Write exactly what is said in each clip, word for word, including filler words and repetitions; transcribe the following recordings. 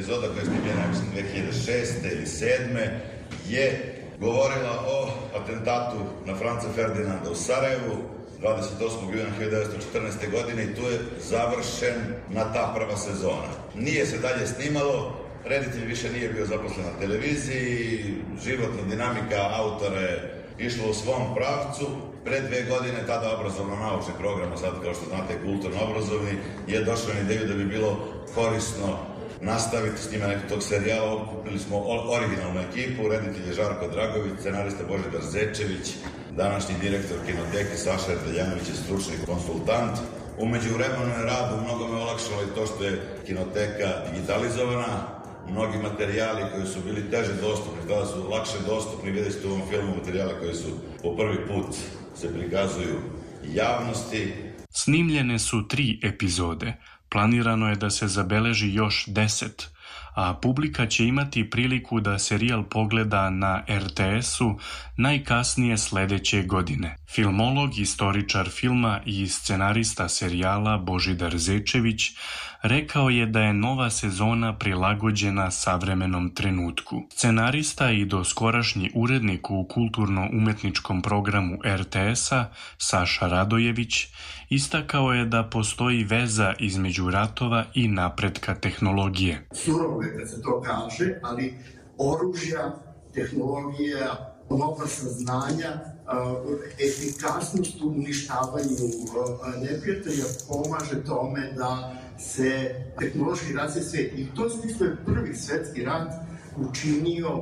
epizoda koja je snimljena, mislim, dve hiljade šeste ili sedme je govorila o atentatu na Franca Ferdinanda u Sarajevu dvadeset osmog juna hiljadu devetsto četrnaeste. godine i tu je završen na ta prva sezona. Nije se dalje snimalo, reditelj više nije bio zaposlen na televiziji, životna dinamika autora je išla u svom pravcu. Pre dve godine tada obrazovno-naučni program, a sad kao što znate kulturno-obrazovni, je došao na ideju da bi bilo korisno nastaviti s njima nekog tog serijala. Okupili smo originalnu ekipu, reditelj je Žarko Dragović, scenarista Božidar Zečević, današnji direktor Kinoteke Saša Erdeljanović je stručni konsultant. Umeđu vremenu je rad u mnogome olakšalo i to što je Kinoteka digitalizovana. Mnogi materijali koji su bili teže dostupni, tada su lakše dostupni, vidjeli ste u ovom filmu materijale koji su po prvi put se prikazuju javnosti. Snimljene su tri epizode. Planirano je da se zabeleži još deset, a publika će imati priliku da serijal pogleda na er te esu najkasnije sledeće godine. Filmolog, istoričar filma i scenarista serijala Božidar Zečević rekao je da je nova sezona prilagođena savremenom trenutku. Scenarista i doskorašnji urednik u kulturno-umetničkom programu er te esa Saša Radojević istakao je da postoji veza između ratova i napretka tehnologije. Surovo je kad se to kaže, ali oružja, tehnologija, nova saznanja, efikasnost u uništavanju neprijatelja pomaže tome da se tehnološki razvije svet. I u tom smislu je prvi svetski rat učinio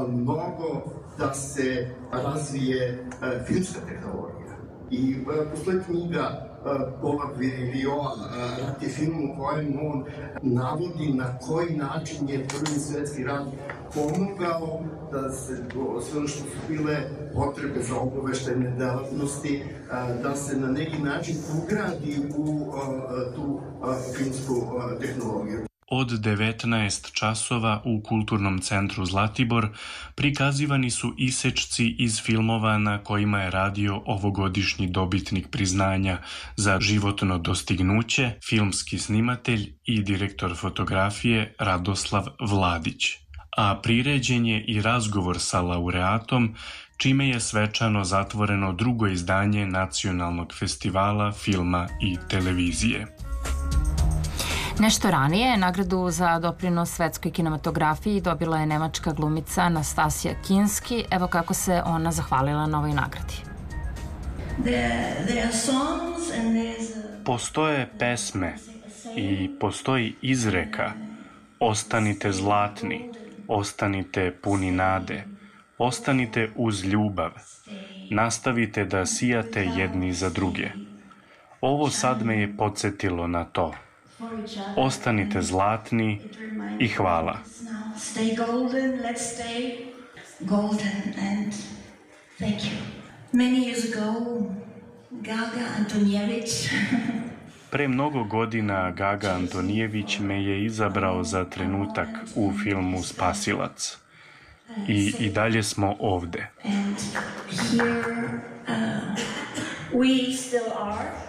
mnogo da se razvije filmska tehnologija. I postoji knjiga Paula Virilioa, Rat je film u kojem on navodi na koji način je prvi svetski rat pomogao da se sve ono što su bile potrebe za obaveštajne delatnosti, da se na neki način ugradi u tu filmsku tehnologiju. Od devetnaest časova u Kulturnom centru Zlatibor prikazivani su isečci iz filmova na kojima je radio ovogodišnji dobitnik priznanja za životno dostignuće, filmski snimatelj i direktor fotografije Radoslav Vladić. A priređen je i razgovor sa laureatom, čime je svečano zatvoreno drugo izdanje Nacionalnog festivala filma i televizije. Nešto ranije nagradu za doprinos svetskoj kinematografiji dobila je nemačka glumica Nastasija Kinski. Evo kako se ona zahvalila na ovoj nagradi. Postoje pesme i postoji izreka: ostanite zlatni, ostanite puni nade, ostanite uz ljubav, nastavite da sijate jedni za druge. Ovo sad me je podsjetilo na to. Ostanite zlatni i hvala. Stay golden, let's stay golden and thank you. Many years ago, Gaga Antonijević Pre mnogo godina Gaga Antonijević me je izabrao za trenutak u filmu Spasilac. I, i dalje smo ovde. And here uh, we still are.